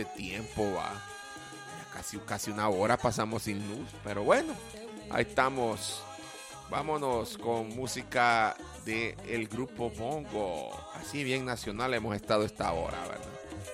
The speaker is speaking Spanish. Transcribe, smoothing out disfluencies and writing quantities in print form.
de tiempo, va. Ya casi una hora pasamos sin luz, pero bueno, ahí estamos. Vámonos con música del grupo Bongo. Así bien nacional hemos estado esta hora, ¿verdad?